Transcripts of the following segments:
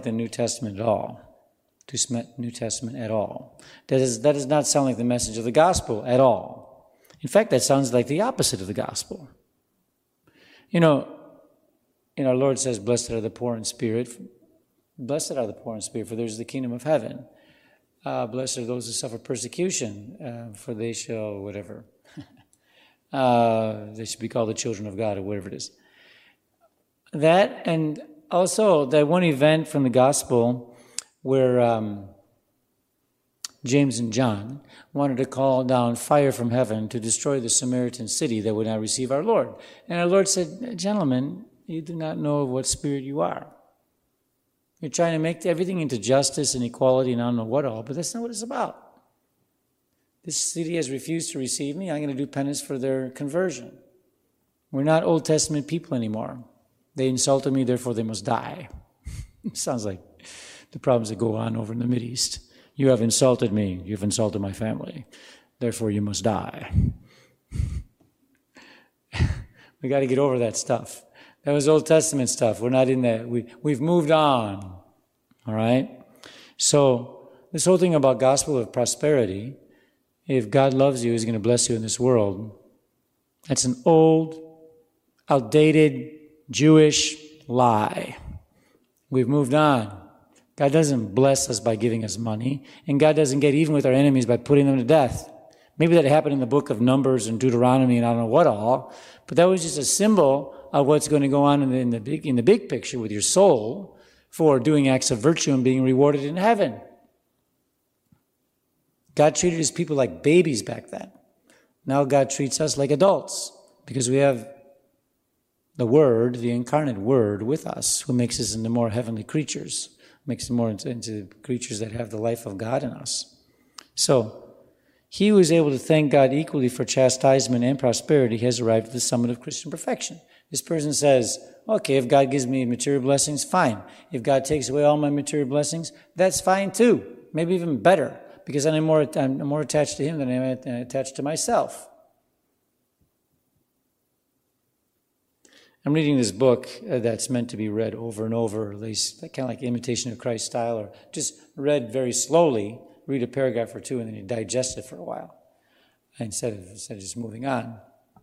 the New Testament at all. New Testament at all. That does not sound like the message of the gospel at all. In fact, that sounds like the opposite of the gospel. Our Lord says, blessed are the poor in spirit. Blessed are the poor in spirit, for theirs is the kingdom of heaven. Blessed are those who suffer persecution, for they shall whatever. They should be called the children of God, or whatever it is. That, and also that one event from the gospel where James and John wanted to call down fire from heaven to destroy the Samaritan city that would not receive our Lord. And our Lord said, gentlemen, you do not know of what spirit you are. You're trying to make everything into justice and equality and I don't know what all, but that's not what it's about. This city has refused to receive me. I'm going to do penance for their conversion. We're not Old Testament people anymore. They insulted me, therefore they must die. Sounds like the problems that go on over in the Mideast. You have insulted me. You've insulted my family. Therefore you must die. We got to get over that stuff. That was Old Testament stuff. We're not in that. We've moved on. All right? So this whole thing about gospel of prosperity, if God loves you, He's going to bless you in this world. That's an old, outdated, Jewish lie. We've moved on. God doesn't bless us by giving us money, and God doesn't get even with our enemies by putting them to death. Maybe that happened in the book of Numbers and Deuteronomy and I don't know what all, but that was just a symbol of what's going to go on in the big picture with your soul for doing acts of virtue and being rewarded in heaven. God treated His people like babies back then. Now God treats us like adults because we have the Word, the incarnate Word with us, who makes us into more heavenly creatures, makes us more into creatures that have the life of God in us. So, he who is able to thank God equally for chastisement and prosperity has arrived at the summit of Christian perfection. This person says, okay, if God gives me material blessings, fine. If God takes away all my material blessings, that's fine too. Maybe even better, because I'm more attached to Him than I'm attached to myself. I'm reading this book that's meant to be read over and over, at least kind of like Imitation of Christ style, or just read very slowly. Read a paragraph or two and then you digest it for a while instead of just moving on.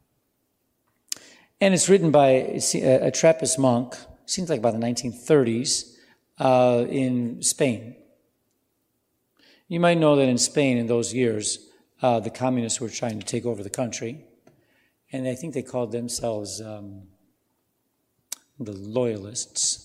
And it's written by a Trappist monk, seems like about the 1930s, in Spain. You might know that in Spain in those years, the communists were trying to take over the country, and I think they called themselves the Loyalists.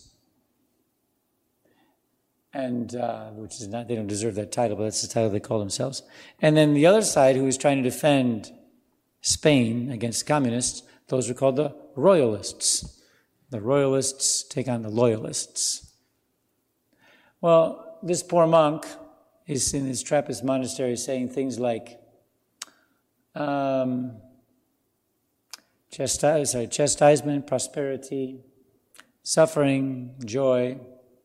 And which is not, they don't deserve that title, but that's the title they call themselves. And then the other side, who was trying to defend Spain against communists, those were called the Royalists. The Royalists take on the Loyalists. Well, this poor monk is in his Trappist monastery saying things like, chastisement, prosperity, suffering, joy,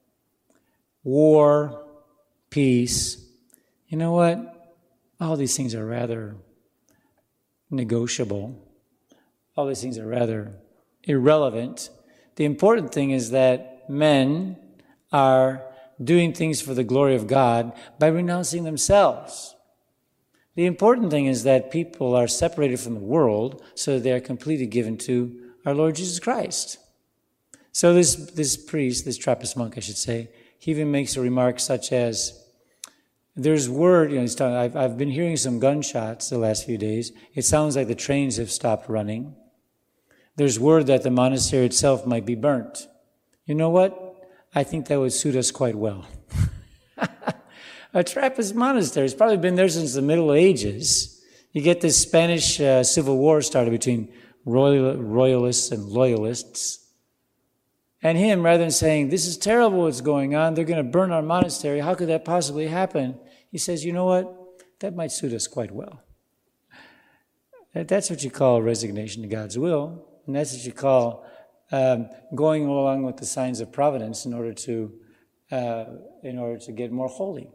war, peace. You know what? All these things are rather negotiable. All these things are rather irrelevant. The important thing is that men are doing things for the glory of God by renouncing themselves. The important thing is that people are separated from the world so that they are completely given to our Lord Jesus Christ. So this priest, this Trappist monk, I should say, he even makes a remark such as, there's word, he's talking, I've been hearing some gunshots the last few days. It sounds like the trains have stopped running. There's word that the monastery itself might be burnt. You know what? I think that would suit us quite well. A Trappist monastery has probably been there since the Middle Ages. You get this Spanish Civil War started between royalists and loyalists. And him, rather than saying, this is terrible what's going on, they're going to burn our monastery, how could that possibly happen? He says, you know what? That might suit us quite well. That's what you call resignation to God's will. And that's what you call going along with the signs of providence in order to get more holy.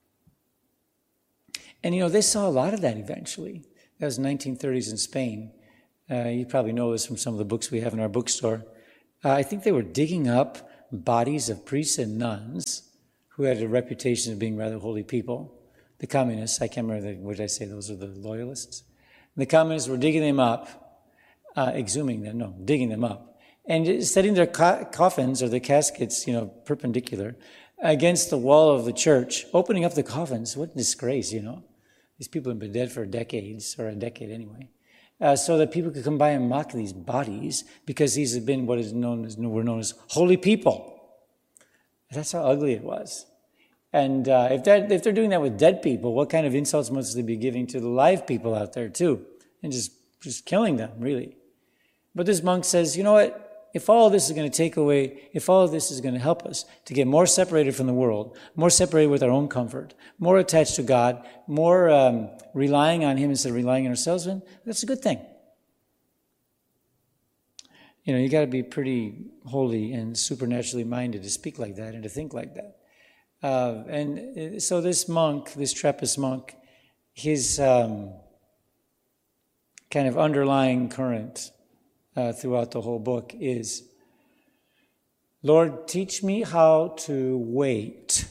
And they saw a lot of that eventually. That was 1930s in Spain. You probably know this from some of the books we have in our bookstore. I think they were digging up bodies of priests and nuns who had a reputation of being rather holy people. The communists, I can't remember, what did I say, those are the loyalists? The communists were digging them up, digging them up, and setting their coffins or the caskets, perpendicular against the wall of the church, opening up the coffins. What disgrace, These people have been dead for decades, or a decade anyway, so that people could come by and mock these bodies because these have been what were known as holy people. That's how ugly it was. And if they're doing that with dead people, what kind of insults must they be giving to the live people out there too? And just killing them, really. But this monk says, you know what? If all of this is going to help us to get more separated from the world, more separated with our own comfort, more attached to God, more relying on Him instead of relying on ourselves, that's a good thing. You got to be pretty holy and supernaturally minded to speak like that and to think like that. And so this monk, this Trappist monk, his kind of underlying current throughout the whole book is, Lord, teach me how to wait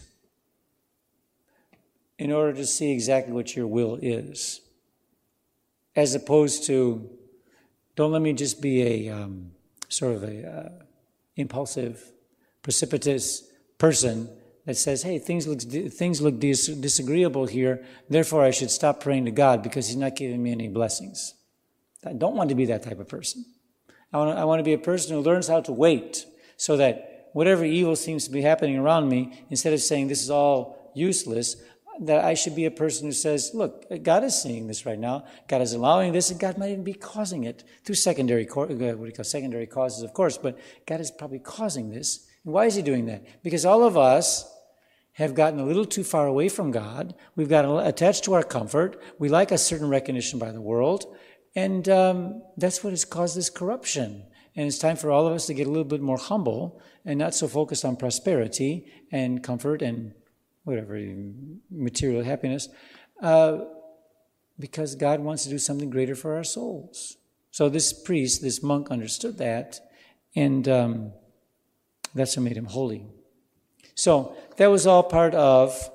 in order to see exactly what your will is, as opposed to, don't let me just be a sort of a impulsive, precipitous person that says, hey, things look disagreeable here, therefore I should stop praying to God because He's not giving me any blessings. I don't want to be that type of person. I want to be a person who learns how to wait so that whatever evil seems to be happening around me, instead of saying this is all useless, that I should be a person who says, look, God is seeing this right now. God is allowing this, and God might even be causing it through secondary causes, of course, but God is probably causing this. And why is He doing that? Because all of us have gotten a little too far away from God. We've gotten attached to our comfort. We like a certain recognition by the world. And that's what has caused this corruption. And it's time for all of us to get a little bit more humble and not so focused on prosperity and comfort and whatever, material happiness, because God wants to do something greater for our souls. So this priest, this monk understood that, and that's what made him holy. So that was all part of,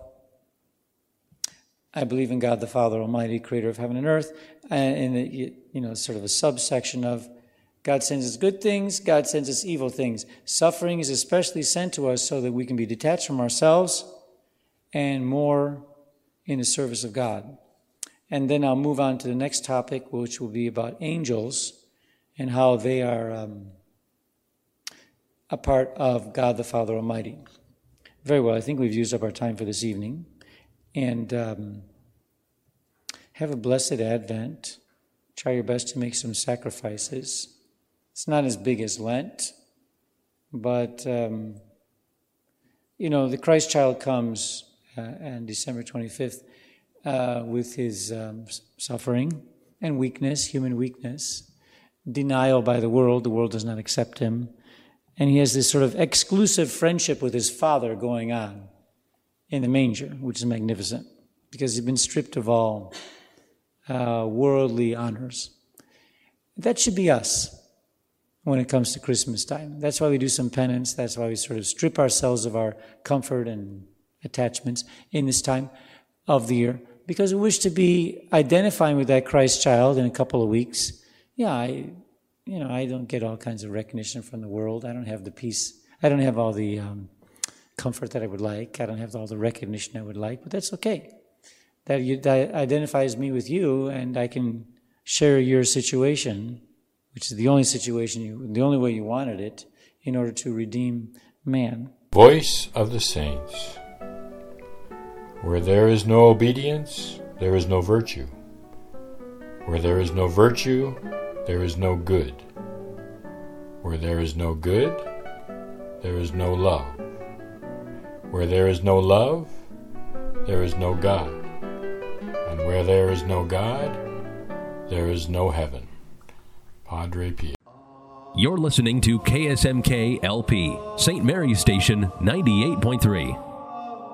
I believe in God the Father Almighty, creator of heaven and earth, and sort of a subsection of God sends us good things, God sends us evil things. Suffering is especially sent to us so that we can be detached from ourselves and more in the service of God. And then I'll move on to the next topic, which will be about angels and how they are a part of God the Father Almighty. Very well, I think we've used up our time for this evening. And have a blessed Advent. Try your best to make some sacrifices. It's not as big as Lent, but, the Christ child comes on December 25th with His suffering and weakness, human weakness, denial by the world does not accept Him, and He has this sort of exclusive friendship with His Father going on in the manger, which is magnificent, because He's been stripped of all worldly honors. That should be us when it comes to Christmas time. That's why we do some penance. That's why we sort of strip ourselves of our comfort and attachments in this time of the year, because we wish to be identifying with that Christ child in a couple of weeks. Yeah, I don't get all kinds of recognition from the world. I don't have the peace. I don't have all the comfort that I would like. I don't have all the recognition I would like, but that's okay. That identifies me with you, and I can share your situation, which is the only way you wanted it, in order to redeem man. Voice of the saints. Where there is no obedience, there is no virtue. Where there is no virtue, there is no good. Where there is no good, there is no love. Where there is no love, there is no God. And where there is no God, there is no heaven. Padre Pio. You're listening to KSMK LP, St. Mary's Station 98.3.